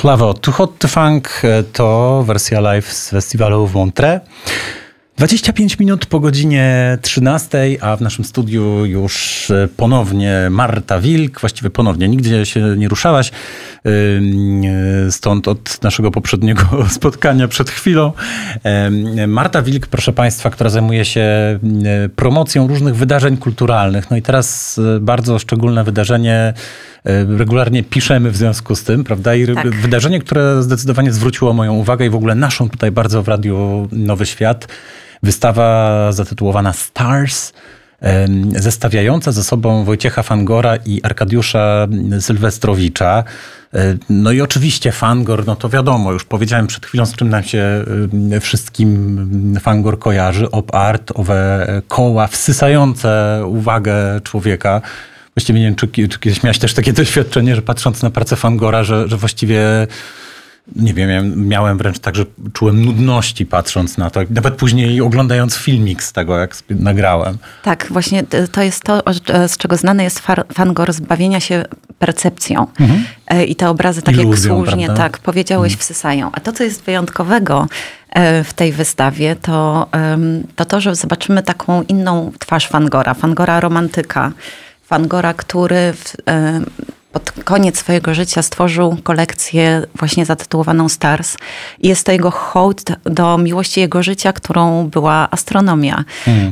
Clavo Too Hot to Funk to wersja live z festiwalu w Montreux. 25 minut po godzinie 13, a w naszym studiu już ponownie Marta Wilk. Właściwie ponownie, nigdzie się nie ruszałaś. Stąd od naszego poprzedniego spotkania przed chwilą. Marta Wilk, proszę Państwa, która zajmuje się promocją różnych wydarzeń kulturalnych. No i teraz bardzo szczególne wydarzenie. Regularnie piszemy w związku z tym, prawda? I tak. Wydarzenie, które zdecydowanie zwróciło moją uwagę i w ogóle naszą tutaj bardzo w Radiu Nowy Świat. Wystawa zatytułowana Stars, zestawiająca ze sobą Wojciecha Fangora i Arkadiusza Sylwestrowicza. No i oczywiście Fangor, no to wiadomo, już powiedziałem przed chwilą, z czym nam się wszystkim Fangor kojarzy. Op art, owe koła wsysające uwagę człowieka. Właściwie nie wiem, czy kiedyś miałeś też takie doświadczenie, że patrząc na pracę Fangora, że właściwie, nie wiem, miałem wręcz tak, że czułem nudności patrząc na to. Nawet później oglądając filmik z tego, jak nagrałem. Tak, właśnie to jest to, z czego znany jest Fangor, z bawienia się percepcją. I te obrazy, tak iluzją, jak słusznie tak powiedziałeś, wsysają. A to, co jest wyjątkowego w tej wystawie, to, że zobaczymy taką inną twarz Fangora romantyka. Fangora, który pod koniec swojego życia stworzył kolekcję właśnie zatytułowaną Stars. I jest to jego hołd do miłości jego życia, którą była astronomia.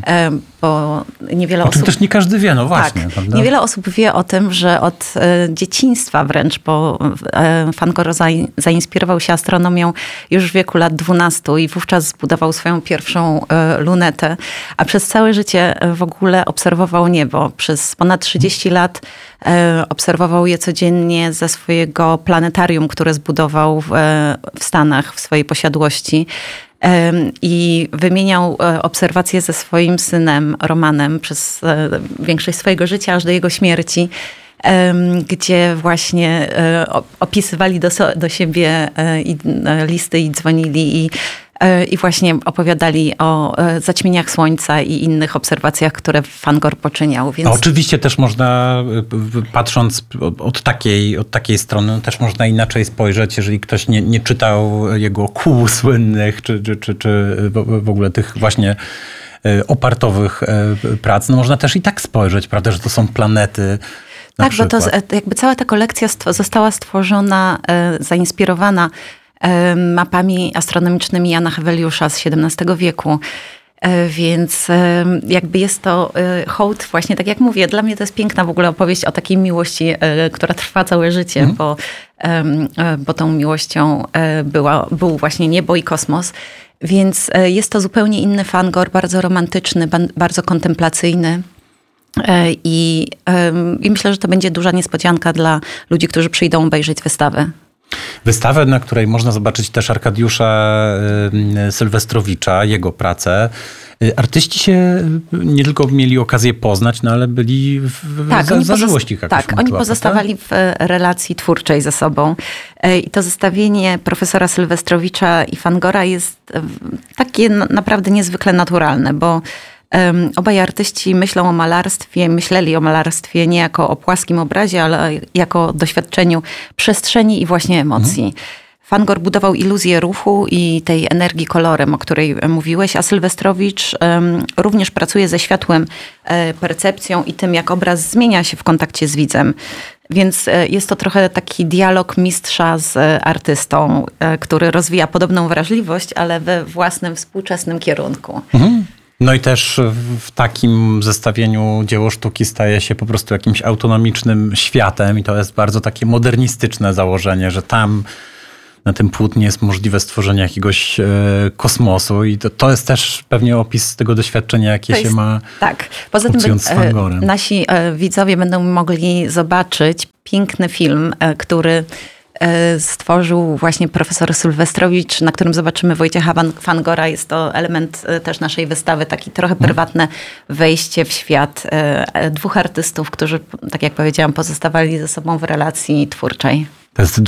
Bo niewiele osób... też nie każdy wie, no właśnie. Tak, prawda? Niewiele osób wie o tym, że od dzieciństwa wręcz, bo Fangor zainspirował się astronomią już w wieku lat 12 i wówczas zbudował swoją pierwszą lunetę, a przez całe życie w ogóle obserwował niebo. Przez ponad 30 lat obserwował je codziennie ze swojego planetarium, które zbudował w Stanach, w swojej posiadłości. I wymieniał obserwacje ze swoim synem Romanem przez większość swojego życia, aż do jego śmierci, gdzie właśnie opisywali do siebie listy i dzwonili i właśnie opowiadali o zaćmieniach słońca i innych obserwacjach, które Fangor poczyniał. Więc... A oczywiście też można, patrząc od takiej strony, też można inaczej spojrzeć, jeżeli ktoś nie czytał jego kół słynnych, czy w ogóle tych właśnie opartowych prac. No można też i tak spojrzeć, prawda, że to są planety. Tak, bo to jakby cała ta kolekcja została stworzona, zainspirowana mapami astronomicznymi Jana Heweliusza z XVII wieku. Więc jakby jest to hołd właśnie, tak jak mówię, dla mnie to jest piękna w ogóle opowieść o takiej miłości, która trwa całe życie, bo tą miłością był właśnie niebo i kosmos. Więc jest to zupełnie inny Fangor, bardzo romantyczny, bardzo kontemplacyjny. I myślę, że to będzie duża niespodzianka dla ludzi, którzy przyjdą obejrzeć wystawę. Wystawę, na której można zobaczyć też Arkadiusza Sylwestrowicza, jego pracę. Artyści się nie tylko mieli okazję poznać, no ale byli w zażyłości. Tak, oni pozostawali w relacji twórczej ze sobą. I to zestawienie profesora Sylwestrowicza i Fangora jest takie naprawdę niezwykle naturalne, bo obaj artyści myśleli o malarstwie nie jako o płaskim obrazie, ale jako doświadczeniu przestrzeni i właśnie emocji. Fangor budował iluzję ruchu i tej energii kolorem, o której mówiłeś, a Sylwestrowicz również pracuje ze światłem, percepcją i tym, jak obraz zmienia się w kontakcie z widzem. Więc jest to trochę taki dialog mistrza z artystą, który rozwija podobną wrażliwość, ale we własnym, współczesnym kierunku. No i też w takim zestawieniu dzieło sztuki staje się po prostu jakimś autonomicznym światem i to jest bardzo takie modernistyczne założenie, że tam na tym płótnie jest możliwe stworzenie jakiegoś kosmosu i to jest też pewnie opis tego doświadczenia, jakie się ma. Tak. Poza tym nasi widzowie będą mogli zobaczyć piękny film, który stworzył właśnie profesor Sylwestrowicz, na którym zobaczymy Wojciecha Fangora. Jest to element też naszej wystawy, taki trochę prywatne wejście w świat dwóch artystów, którzy, tak jak powiedziałam, pozostawali ze sobą w relacji twórczej. To jest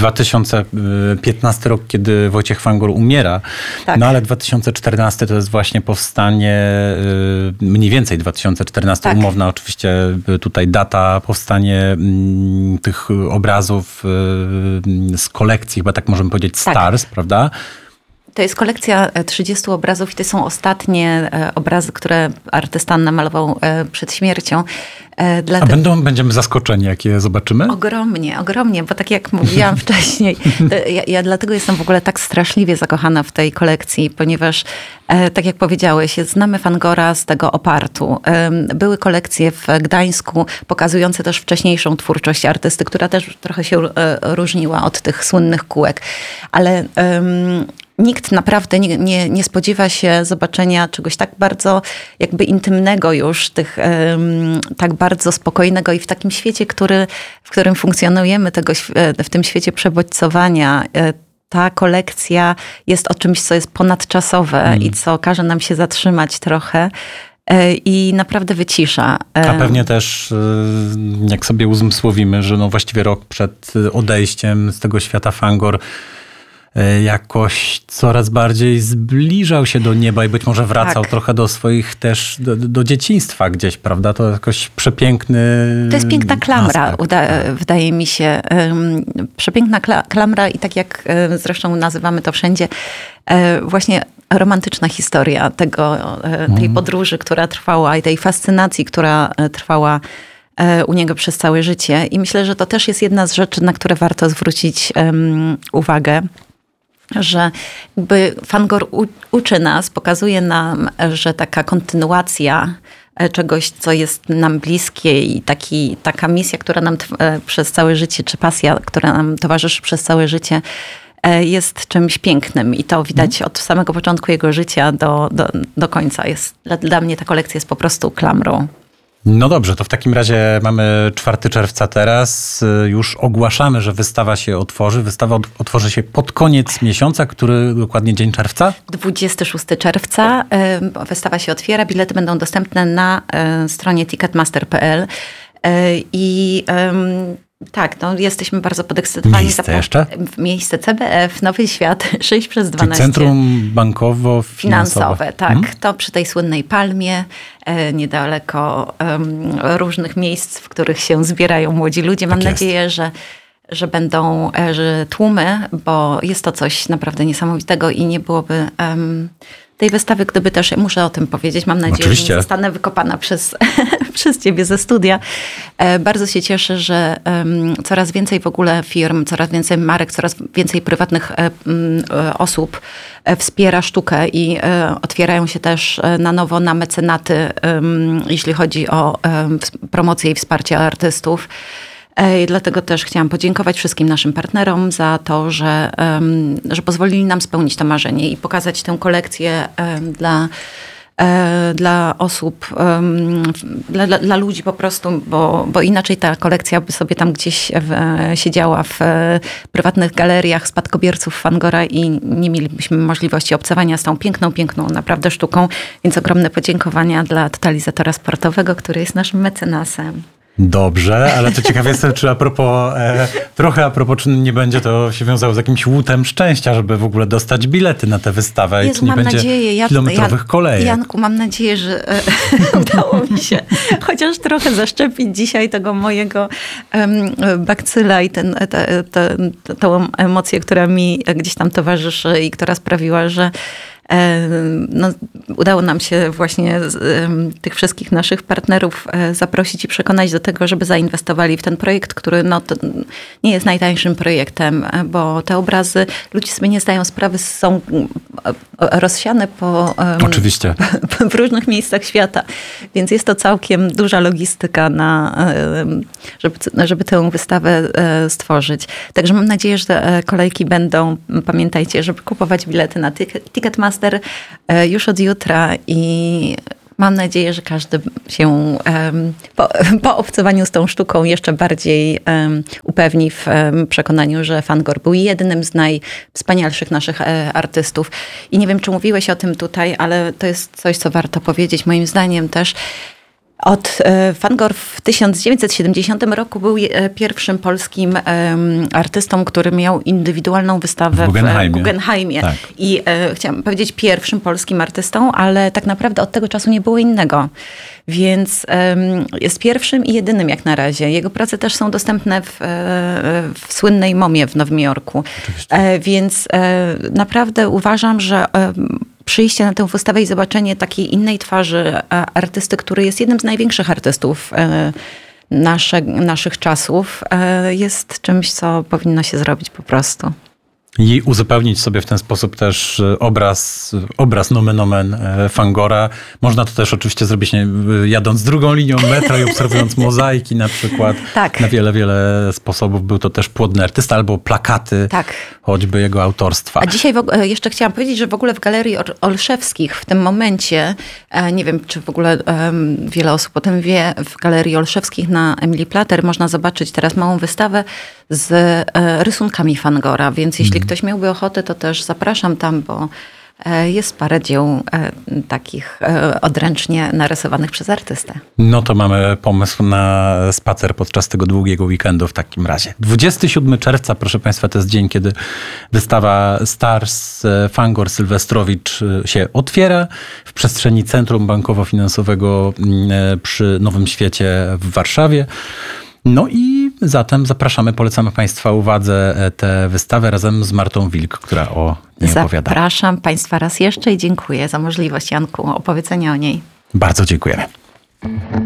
2015 rok, kiedy Wojciech Fangor umiera, Tak. no ale 2014 to jest właśnie powstanie, mniej więcej 2014, Tak. umowna oczywiście tutaj data, powstanie tych obrazów z kolekcji, chyba tak możemy powiedzieć, Tak. Stars, prawda? To jest kolekcja 30 obrazów i to są ostatnie obrazy, które artysta namalował przed śmiercią. A będziemy zaskoczeni, jak je zobaczymy? Ogromnie, bo tak jak mówiłam wcześniej, ja dlatego jestem w ogóle tak straszliwie zakochana w tej kolekcji, ponieważ tak jak powiedziałeś, znamy Fangora z tego opartu. Były kolekcje w Gdańsku pokazujące też wcześniejszą twórczość artysty, która też trochę się różniła od tych słynnych kółek, ale nikt naprawdę nie spodziewa się zobaczenia czegoś tak bardzo jakby intymnego już, tak bardzo spokojnego i w takim świecie, w którym funkcjonujemy, w tym świecie przebodźcowania. Ta kolekcja jest o czymś, co jest ponadczasowe i co każe nam się zatrzymać trochę i naprawdę wycisza. A pewnie też, jak sobie uzmysłowimy, że no właściwie rok przed odejściem z tego świata Fangor jakoś coraz bardziej zbliżał się do nieba i być może wracał trochę do swoich też, do dzieciństwa gdzieś, prawda? To jakoś przepiękny To jest piękna klamra, wydaje mi się. Przepiękna klamra i tak jak zresztą nazywamy to wszędzie, właśnie romantyczna historia tej podróży, która trwała i tej fascynacji, która trwała u niego przez całe życie. I myślę, że to też jest jedna z rzeczy, na które warto zwrócić uwagę, że jakby Fangor uczy nas, pokazuje nam, że taka kontynuacja czegoś, co jest nam bliskie i taka misja, która nam przez całe życie, czy pasja, która nam towarzyszy przez całe życie, jest czymś pięknym i to widać od samego początku jego życia do końca. Dla mnie ta kolekcja jest po prostu klamrą. No dobrze, to w takim razie mamy 4 czerwca teraz. Już ogłaszamy, że wystawa się otworzy. Wystawa otworzy się pod koniec miesiąca. Który dokładnie dzień czerwca? 26 czerwca. Wystawa się otwiera. Bilety będą dostępne na stronie ticketmaster.pl. I tak, no jesteśmy bardzo podekscytowani. Miejsce jeszcze? Miejsce CBF, Nowy Świat, 6/12. Czyli Centrum Bankowo-Finansowe. Tak. To przy tej słynnej Palmie, niedaleko różnych miejsc, w których się zbierają młodzi ludzie. Mam nadzieję, że będą tłumy, bo jest to coś naprawdę niesamowitego i nie byłoby tej wystawy, gdyby też, muszę o tym powiedzieć, mam nadzieję, że nie zostanę wykopana przez ciebie ze studia. Bardzo się cieszę, że coraz więcej w ogóle firm, coraz więcej marek, coraz więcej prywatnych osób wspiera sztukę i otwierają się też na nowo na mecenaty, jeśli chodzi o promocję i wsparcie artystów. I dlatego też chciałam podziękować wszystkim naszym partnerom za to, że pozwolili nam spełnić to marzenie i pokazać tę kolekcję dla osób, dla ludzi po prostu, bo inaczej ta kolekcja by sobie tam gdzieś siedziała w prywatnych galeriach spadkobierców Fangora i nie mielibyśmy możliwości obcowania z tą piękną naprawdę sztuką. Więc ogromne podziękowania dla Totalizatora Sportowego, który jest naszym mecenasem. Dobrze, ale to ciekawe jestem, czy trochę a propos, czy nie będzie to się wiązało z jakimś łutem szczęścia, żeby w ogóle dostać bilety na tę wystawę i czy nie będzie kilometrowych kolejek. Janku, mam nadzieję, że udało mi się chociaż trochę zaszczepić dzisiaj tego mojego bakcyla i tą emocję, która mi gdzieś tam towarzyszy i która sprawiła, że udało nam się właśnie tych wszystkich naszych partnerów zaprosić i przekonać do tego, żeby zainwestowali w ten projekt, który to nie jest najtańszym projektem, bo te obrazy, ludzie sobie nie zdają sprawy, są rozsiane Oczywiście. w różnych miejscach świata. Więc jest to całkiem duża logistyka, żeby tę wystawę stworzyć. Także mam nadzieję, że kolejki będą. Pamiętajcie, żeby kupować bilety na Ticketmaster już od jutra i mam nadzieję, że każdy się po obcowaniu z tą sztuką jeszcze bardziej upewni w przekonaniu, że Fangor był jednym z najwspanialszych naszych artystów. I nie wiem, czy mówiłeś o tym tutaj, ale to jest coś, co warto powiedzieć moim zdaniem też. Van Gogh w 1970 roku był pierwszym polskim artystą, który miał indywidualną wystawę w Guggenheimie. Tak. I chciałam powiedzieć pierwszym polskim artystą, ale tak naprawdę od tego czasu nie było innego. Więc jest pierwszym i jedynym jak na razie. Jego prace też są dostępne w słynnej MoMie w Nowym Jorku. Więc naprawdę uważam, że przyjście na tę wystawę i zobaczenie takiej innej twarzy artysty, który jest jednym z największych artystów naszych czasów, jest czymś, co powinno się zrobić po prostu. I uzupełnić sobie w ten sposób też obraz nomen omen Van Gogha. Można to też oczywiście zrobić jadąc drugą linią metra i obserwując mozaiki na przykład. Tak. Na wiele sposobów był to też płodny artysta albo plakaty, tak. choćby jego autorstwa. A dzisiaj jeszcze chciałam powiedzieć, że w ogóle w Galerii Olszewskich w tym momencie, nie wiem czy w ogóle wiele osób o tym wie, w Galerii Olszewskich na Emilii Plater można zobaczyć teraz małą wystawę z rysunkami Van Gogha, więc jeśli ktoś miałby ochotę, to też zapraszam tam, bo jest parę dzieł takich odręcznie narysowanych przez artystę. No to mamy pomysł na spacer podczas tego długiego weekendu w takim razie. 27 czerwca, proszę Państwa, to jest dzień, kiedy wystawa Stars Van Gogh Sylwestrowicz się otwiera w przestrzeni Centrum Bankowo-Finansowego przy Nowym Świecie w Warszawie. No i zatem zapraszamy, polecamy Państwa uwadze tę wystawę razem z Martą Wilk, która o niej opowiada. Zapraszam Państwa raz jeszcze i dziękuję za możliwość, Janku, opowiedzenia o niej. Bardzo dziękujemy.